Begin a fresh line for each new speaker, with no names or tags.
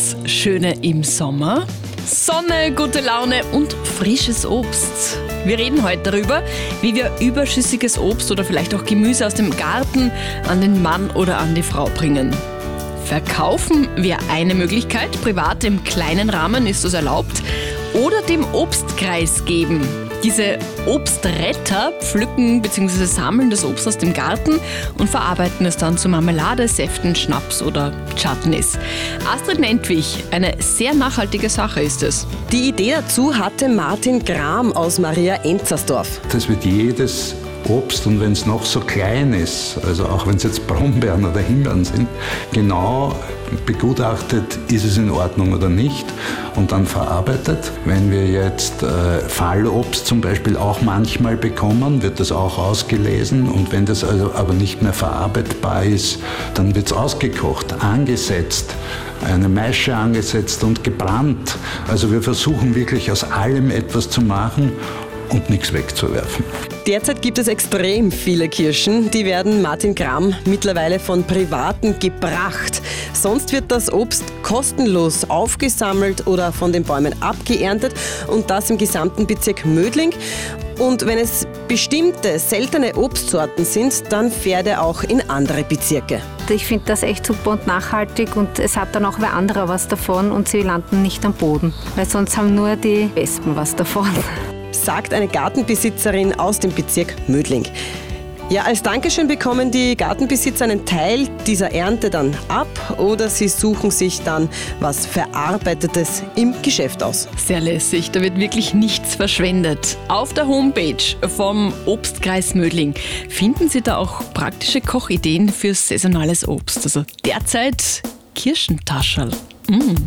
das Schöne im Sommer? Sonne, gute Laune und frisches Obst. Wir reden heute darüber, wie wir überschüssiges Obst oder vielleicht auch Gemüse aus dem Garten an den Mann oder an die Frau bringen. Verkaufen wäre eine Möglichkeit, privat im kleinen Rahmen ist das erlaubt. Oder dem Obstkreis geben. Diese Obstretter pflücken bzw. sammeln das Obst aus dem Garten und verarbeiten es dann zu Marmelade, Säften, Schnaps oder Chutneys. Astrid Nentwich, eine sehr nachhaltige Sache ist es.
Die Idee dazu hatte Martin Gram aus Maria Enzersdorf.
Das wird jedes Obst, und wenn es noch so klein ist, also auch wenn es jetzt Brombeeren oder Himbeeren sind, genau begutachtet, ist es in Ordnung oder nicht, und dann verarbeitet. Wenn wir jetzt Fallobst zum Beispiel auch manchmal bekommen, wird das auch ausgelesen, und wenn das also aber nicht mehr verarbeitbar ist, dann wird es ausgekocht, angesetzt, eine Maische angesetzt und gebrannt. Also wir versuchen wirklich aus allem etwas zu machen und nichts wegzuwerfen.
Derzeit gibt es extrem viele Kirschen. Die werden Martin Gram mittlerweile von Privaten gebracht. Sonst wird das Obst kostenlos aufgesammelt oder von den Bäumen abgeerntet, und das im gesamten Bezirk Mödling. Und wenn es bestimmte seltene Obstsorten sind, dann fährt er auch in andere Bezirke.
Ich finde das echt super und nachhaltig, und es hat dann auch wer anderer was davon und sie landen nicht am Boden, weil sonst haben nur die Wespen was davon.
Sagt eine Gartenbesitzerin aus dem Bezirk Mödling. Ja, als Dankeschön bekommen die Gartenbesitzer einen Teil dieser Ernte dann ab, oder sie suchen sich dann was Verarbeitetes im Geschäft aus.
Sehr lässig, da wird wirklich nichts verschwendet. Auf der Homepage vom Obstkreis Mödling finden Sie da auch praktische Kochideen für saisonales Obst. Also derzeit Kirschentaschel.